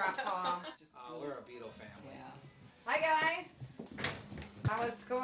drop, Paul. We're a Beatle family. Yeah. Hi, guys. How was school?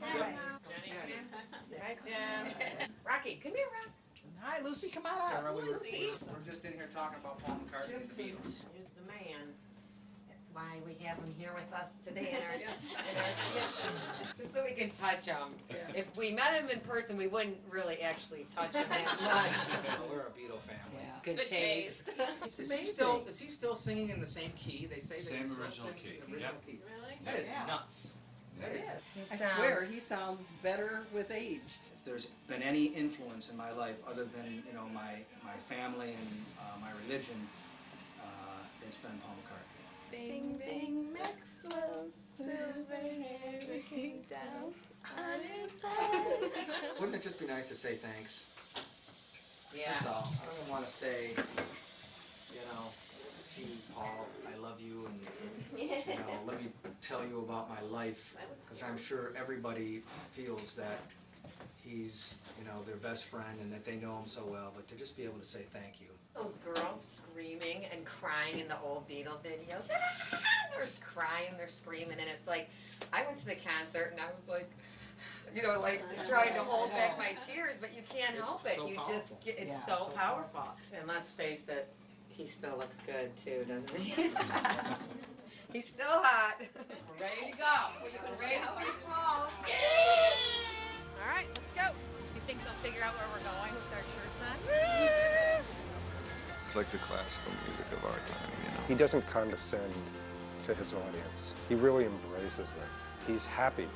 Hi, Jen. Rocky, come here, Rocky. Hi, Lucy, come on Sarah, out. we're just in here talking about Paul McCartney and the Beatles. Here's the man. That's why we have him here with us today in our tradition. Just so we can touch him. If we met him in person, we wouldn't really actually touch him that much. We're a Beatle family. Yeah. Good taste. Is he still singing in the same key? They say that Same he still original sings key. in the original Yep. key. Really? That is Yeah. nuts. That is. He I sounds- swear, he sounds better with age. If there's been any influence in my life other than my family and my religion, it's been Paul McCartney. Bing, bing, Maxwell's silver hair looking down on his head. Wouldn't it just be nice to say thanks? Yeah. That's all. I don't want to say, gee, Paul, I love you, and let me tell you about my life, because I'm sure everybody feels that he's, their best friend and that they know him so well, but to just be able to say thank you. Those girls screaming and crying in the old Beatle videos. They're crying, they're screaming, and it's like, I went to the concert and I was like, trying to hold back my tears, but you can't help it. so You powerful. just get, it's Yeah, so so powerful. And let's face it, he still looks good too, doesn't he? He's still hot. We're ready to go. We're ready to see Paul. All right, let's go. You think they'll figure out where we're going with our shirts on? It's like the classical music of our time, He doesn't condescend to his audience. He really embraces them. He's happy